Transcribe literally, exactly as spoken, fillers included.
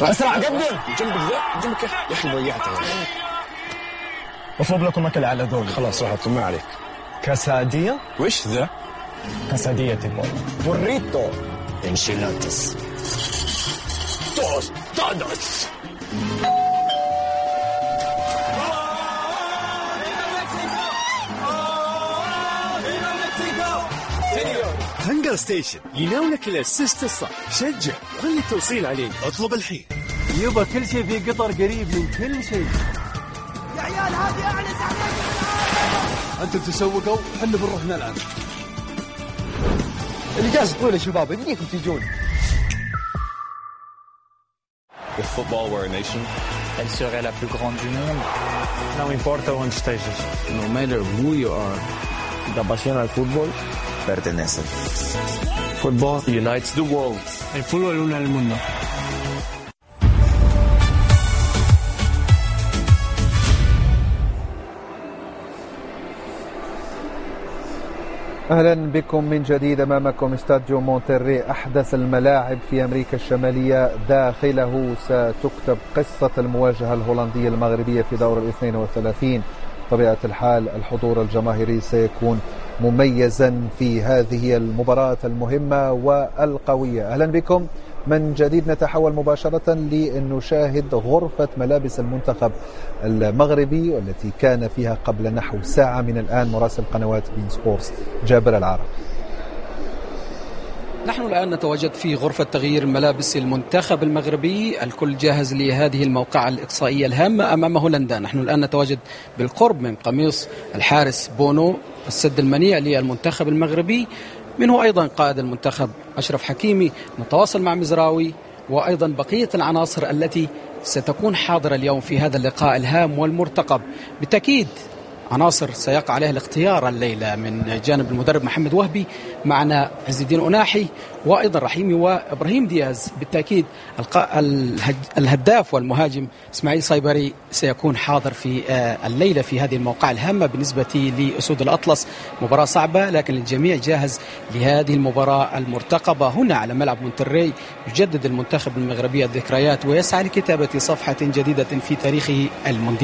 اسرع قدم جنبك ذا جنبك يا اخي ضيعته. مطلوب لكم اكل على ذوق. خلاص راح ما عليك. كاسادية. وش ذا؟ كاسادية تيبول. بوريتو. انشيلاتس. توستادوس. هنجر ستيشن يناولك الاسيست الصح. شجع خلي التوصيل عليه. اطلب الحين. يبا كل شيء في قطر قريب من كل شيء. يا عيال هذه اعلى زعلان. انتم تسوقوا وحنا بنروح نلعب. الجاز طويل يا شباب يمديكم تجون. If football were a nation, elle serait la plus grande du monde. Não importa onde estejas. No matter who you are, si te apasiona el fútbol, perteneces. football unites the world. El fútbol une al mundo. أهلا بكم من جديد. أمامكم استاديو مونتري أحدث الملاعب في أمريكا الشمالية. داخله ستكتب قصة المواجهة الهولندية المغربية في دور الاثنين وثلاثين. طبيعة الحال الحضور الجماهيري سيكون مميزا في هذه المباراة المهمة والقوية. أهلا بكم من جديد. نتحول مباشرة لنشاهد غرفة ملابس المنتخب المغربي والتي كان فيها قبل نحو ساعة من الآن مراسل قنوات بين سبورتس جابر العرب. نحن الآن نتواجد في غرفة تغيير ملابس المنتخب المغربي. الكل جاهز لهذه الموقعة الإقصائية الهامة أمام هولندا. نحن الآن نتواجد بالقرب من قميص الحارس بونو السد المنيع للمنتخب المغربي، منه أيضا قائد المنتخب أشرف حكيمي. نتواصل مع مزراوي وأيضا بقية العناصر التي ستكون حاضرة اليوم في هذا اللقاء الهام والمرتقب. بالتأكيد عناصر سيقع عليها الاختيار الليلة من جانب المدرب محمد وهبي، معنا عز الدين أناحي وأيضا رحيمي وإبراهيم دياز. بالتأكيد الهداف والمهاجم إسماعيل صيبري سيكون حاضر في الليلة في هذه الموقعة الهامة. بالنسبة لأسود الأطلس مباراة صعبة، لكن الجميع جاهز لهذه المباراة المرتقبة هنا على ملعب مونتري. يجدد المنتخب المغربي الذكريات ويسعى لكتابة صفحة جديدة في تاريخه المونديال.